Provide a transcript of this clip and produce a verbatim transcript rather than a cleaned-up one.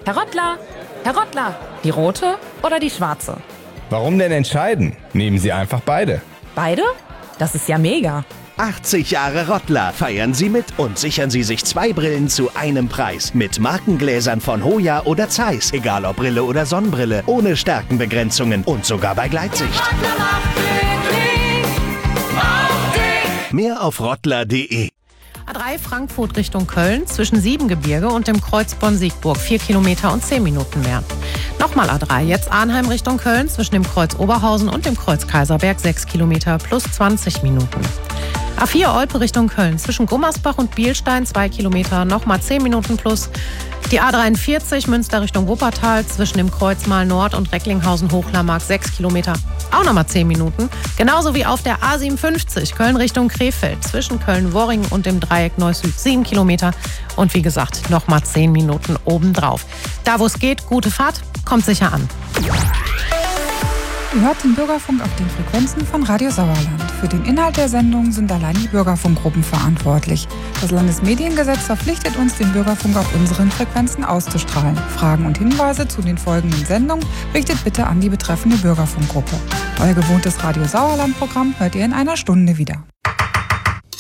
Herr Rottler, Herr Rottler, die rote oder die schwarze? Warum denn entscheiden? Nehmen Sie einfach beide. Beide? Das ist ja mega. achtzig Jahre Rottler feiern Sie mit und sichern Sie sich zwei Brillen zu einem Preis. Mit Markengläsern von Hoya oder Zeiss. Egal ob Brille oder Sonnenbrille. Ohne Stärkenbegrenzungen und sogar bei Gleitsicht. Mehr auf rottler punkt de. A drei Frankfurt Richtung Köln zwischen Siebengebirge und dem Kreuz Bonn-Siegburg vier Kilometer und zehn Minuten mehr. Nochmal A drei, jetzt Arnheim Richtung Köln zwischen dem Kreuz Oberhausen und dem Kreuz Kaiserberg sechs Kilometer plus zwanzig Minuten. A vier Olpe Richtung Köln zwischen Gummersbach und Bielstein zwei Kilometer, nochmal zehn Minuten plus. Die A dreiundvierzig Münster Richtung Wuppertal zwischen dem Kreuz Mahl Nord und Recklinghausen-Hochlarmark sechs Kilometer, auch nochmal zehn Minuten. Genauso wie auf der A siebenundfünfzig Köln Richtung Krefeld zwischen Köln-Worring und dem Dreieck Neuss-Süd sieben Kilometer. Und wie gesagt, nochmal zehn Minuten obendrauf. Da wo es geht, gute Fahrt, kommt sicher an. Ihr hört den Bürgerfunk auf den Frequenzen von Radio Sauerland. Für den Inhalt der Sendung sind allein die Bürgerfunkgruppen verantwortlich. Das Landesmediengesetz verpflichtet uns, den Bürgerfunk auf unseren Frequenzen auszustrahlen. Fragen und Hinweise zu den folgenden Sendungen richtet bitte an die betreffende Bürgerfunkgruppe. Euer gewohntes Radio Sauerland-Programm hört ihr in einer Stunde wieder.